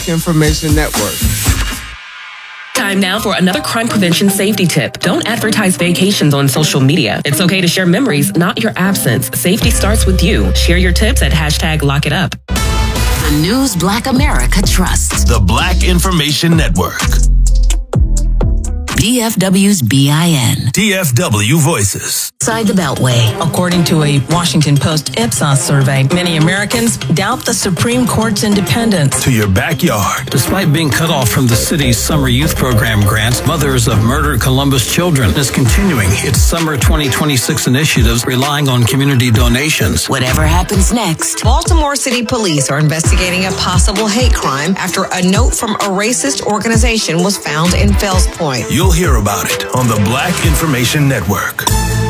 Information Network. Time now for another crime prevention safety tip. Don't advertise vacations on social media. It's okay to share memories, not your absence. Safety starts with you. Share your tips at #LockItUp. The news Black America trusts. The Black Information Network. DFW's BIN. DFW Voices. Inside the Beltway. According to a Washington Post Ipsos survey, many Americans doubt the Supreme Court's independence. To your backyard. Despite being cut off from the city's summer youth program grants, Mothers of Murdered Columbus Children is continuing its summer 2026 initiatives relying on community donations. Whatever happens next. Baltimore City Police are investigating a possible hate crime after a note from a racist organization was found in Fells Point. You'll hear about it on the Black Information Network.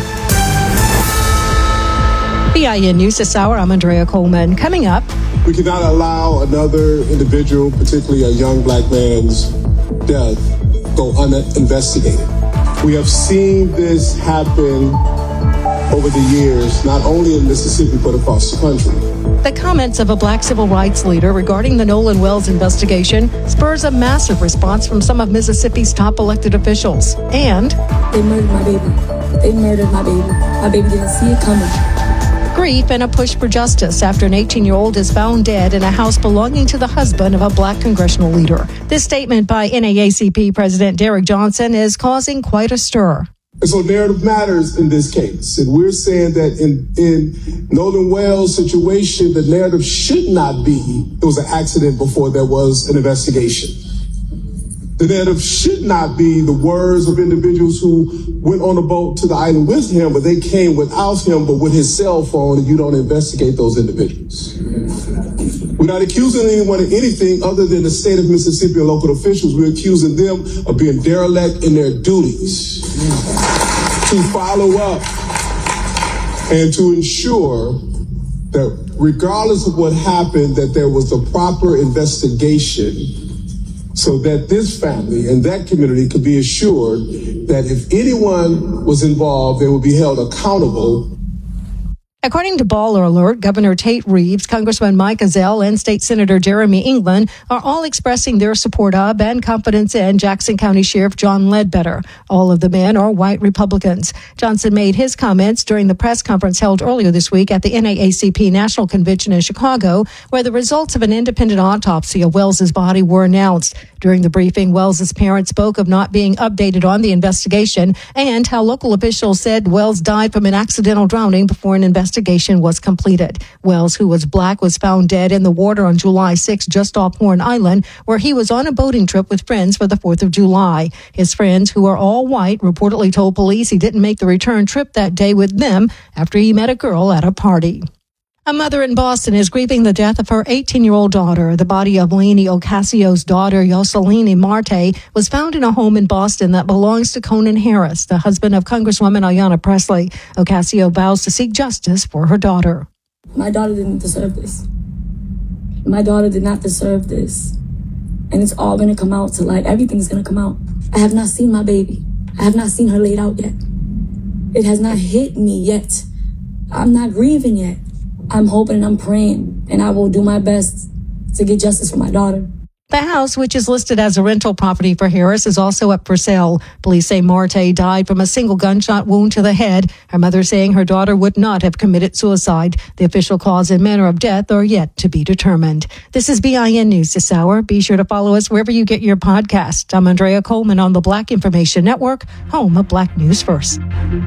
BIN News this hour, I'm Andrea Coleman. Coming up. We cannot allow another individual, particularly a young black man's death, go uninvestigated. We have seen this happen over the years, not only in Mississippi, but across the country. The comments of a black civil rights leader regarding the Nolan Wells investigation spurs a massive response from some of Mississippi's top elected officials. And they murdered my baby. They murdered my baby. My baby didn't see it coming. Grief and a push for justice after an 18-year-old is found dead in a house belonging to the husband of a black congressional leader. This statement by NAACP President Derrick Johnson is causing quite a stir. And so narrative matters in this case. And we're saying that in Nolan Wells' situation, the narrative should not be it was an accident before there was an investigation. The narrative should not be the words of individuals who went on a boat to the island with him, but they came without him, but with his cell phone, and you don't investigate those individuals. We're not accusing anyone of anything other than the state of Mississippi and local officials. We're accusing them of being derelict in their duties to follow up and to ensure that regardless of what happened, that there was a proper investigation so that this family and that community could be assured that if anyone was involved, they would be held accountable. According to Baller Alert, Governor Tate Reeves, Congressman Mike Ezell, and State Senator Jeremy England are all expressing their support of and confidence in Jackson County Sheriff John Ledbetter. All of the men are white Republicans. Johnson made his comments during the press conference held earlier this week at the NAACP National Convention in Chicago, where the results of an independent autopsy of Wells's body were announced. During the briefing, Wells's parents spoke of not being updated on the investigation and how local officials said Wells died from an accidental drowning before an investigation was completed. Wells, who was black, was found dead in the water on July 6 just off Horn Island, where he was on a boating trip with friends for the 4th of July. His friends, who are all white, reportedly told police he didn't make the return trip that day with them after he met a girl at a party. A mother in Boston is grieving the death of her 18-year-old daughter. The body of Lainey Ocasio's daughter, Yoselini Marte, was found in a home in Boston that belongs to Conan Harris, the husband of Congresswoman Ayanna Pressley. Ocasio vows to seek justice for her daughter. My daughter didn't deserve this. My daughter did not deserve this. And it's all going to come out to light. Everything's going to come out. I have not seen my baby. I have not seen her laid out yet. It has not hit me yet. I'm not grieving yet. I'm hoping and I'm praying, and I will do my best to get justice for my daughter. The house, which is listed as a rental property for Harris, is also up for sale. Police say Marte died from a single gunshot wound to the head. Her mother saying her daughter would not have committed suicide. The official cause and manner of death are yet to be determined. This is BIN News this hour. Be sure to follow us wherever you get your podcast. I'm Andrea Coleman on the Black Information Network, home of Black News First.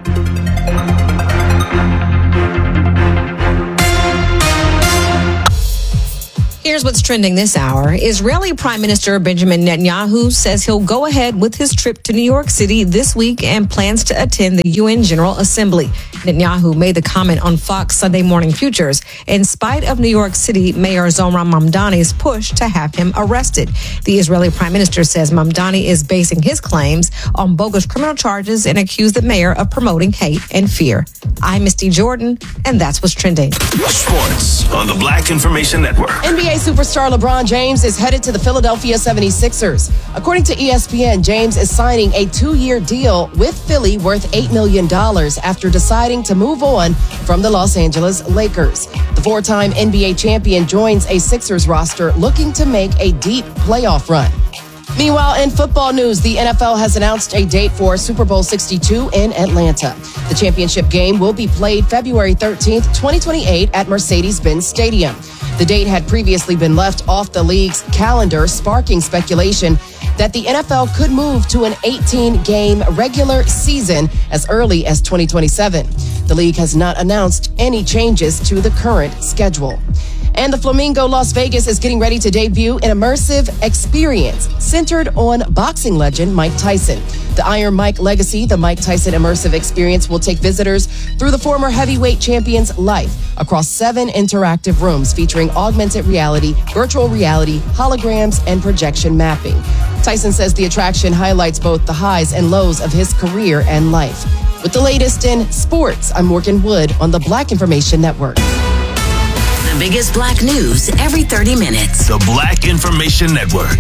Here's what's trending this hour. Israeli Prime Minister Benjamin Netanyahu says he'll go ahead with his trip to New York City this week and plans to attend the UN General Assembly. Netanyahu made the comment on Fox Sunday Morning Futures in spite of New York City Mayor Zohran Mamdani's push to have him arrested. The Israeli Prime Minister says Mamdani is basing his claims on bogus criminal charges and accused the mayor of promoting hate and fear. I'm Misty Jordan, and that's what's trending. Sports on the Black Information Network. NBA NBA superstar LeBron James is headed to the Philadelphia 76ers. According to ESPN, James is signing a 2-year deal with Philly worth $8 million after deciding to move on from the Los Angeles Lakers. The 4-time NBA champion joins a Sixers roster looking to make a deep playoff run. Meanwhile, in football news, the NFL has announced a date for Super Bowl 62 in Atlanta. The championship game will be played February 13th, 2028 at Mercedes-Benz Stadium. The date had previously been left off the league's calendar, sparking speculation that the NFL could move to an 18-game regular season as early as 2027. The league has not announced any changes to the current schedule. And the Flamingo Las Vegas is getting ready to debut an immersive experience centered on boxing legend Mike Tyson. The Iron Mike Legacy, the Mike Tyson immersive experience, will take visitors through the former heavyweight champion's life across 7 interactive rooms featuring augmented reality, virtual reality, holograms, and projection mapping. Tyson says the attraction highlights both the highs and lows of his career and life. With the latest in sports, I'm Morgan Wood on the Black Information Network. The biggest black news every 30 minutes. The Black Information Network.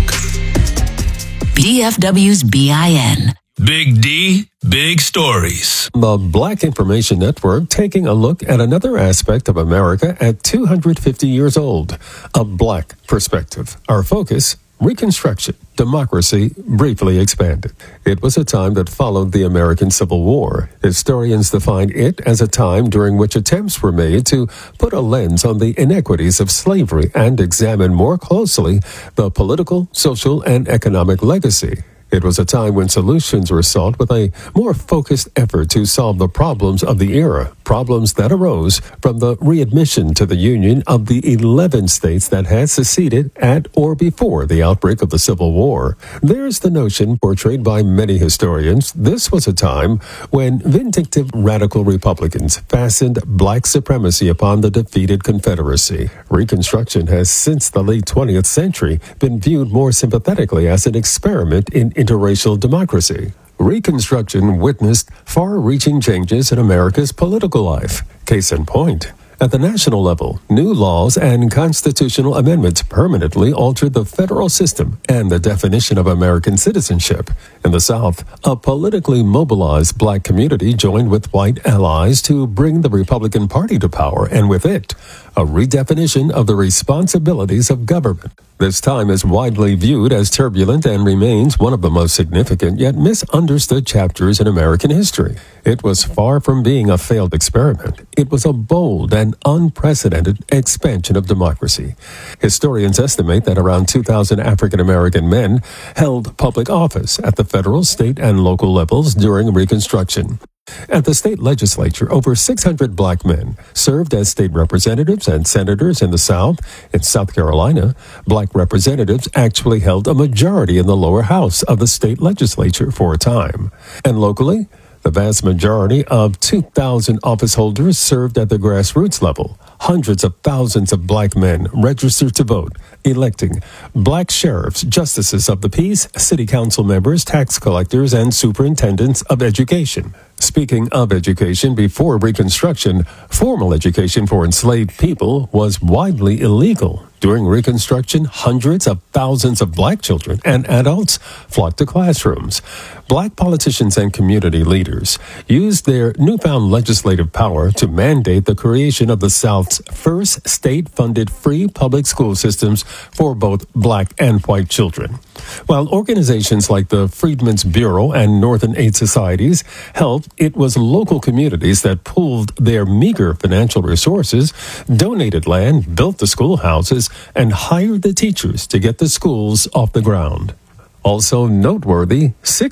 DFW's BIN. Big D, big stories. The Black Information Network taking a look at another aspect of America at 250 years old. A black perspective. Our focus, Reconstruction, democracy briefly expanded. It was a time that followed the American Civil War. Historians define it as a time during which attempts were made to put a lens on the inequities of slavery and examine more closely the political, social, and economic legacy. It was a time when solutions were sought with a more focused effort to solve the problems of the era, problems that arose from the readmission to the Union of the 11 states that had seceded at or before the outbreak of the Civil War. There's the notion, portrayed by many historians, this was a time when vindictive radical Republicans fastened black supremacy upon the defeated Confederacy. Reconstruction has, since the late 20th century, been viewed more sympathetically as an experiment in interracial democracy. Reconstruction witnessed far-reaching changes in America's political life. Case in point, at the national level, new laws and constitutional amendments permanently altered the federal system and the definition of American citizenship. In the South, a politically mobilized black community joined with white allies to bring the Republican Party to power, and with it, a redefinition of the responsibilities of government. This time is widely viewed as turbulent and remains one of the most significant yet misunderstood chapters in American history. It was far from being a failed experiment. It was a bold and unprecedented expansion of democracy. Historians estimate that around 2,000 African American men held public office at the federal, state, and local levels during Reconstruction. At the state legislature, over 600 black men served as state representatives and senators in the South. In South Carolina, black representatives actually held a majority in the lower house of the state legislature for a time. And locally, the vast majority of 2,000 office holders served at the grassroots level. Hundreds of thousands of black men registered to vote, electing black sheriffs, justices of the peace, city council members, tax collectors, and superintendents of education. Speaking of education, before Reconstruction, formal education for enslaved people was widely illegal. During Reconstruction, hundreds of thousands of black children and adults flocked to classrooms. Black politicians and community leaders used their newfound legislative power to mandate the creation of the South's first state-funded free public school systems for both black and white children. While organizations like the Freedmen's Bureau and Northern Aid Societies helped, it was local communities that pooled their meager financial resources, donated land, built the schoolhouses, and hired the teachers to get the schools off the ground. Also noteworthy,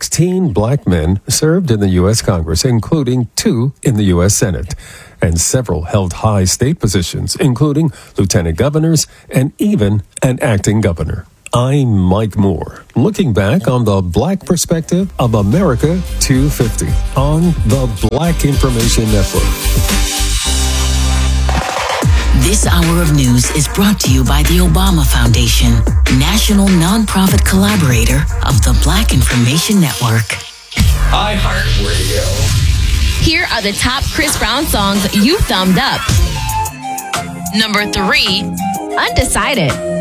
16 black men served in the U.S. Congress, including 2 in the U.S. Senate, and several held high state positions, including lieutenant governors and even an acting governor. I'm Mike Moore, looking back on the black perspective of America 250 on the Black Information Network. This hour of news is brought to you by the Obama Foundation, national nonprofit collaborator of the Black Information Network. iHeartRadio. Here are the top Chris Brown songs you thumbed up. Number 3, Undecided.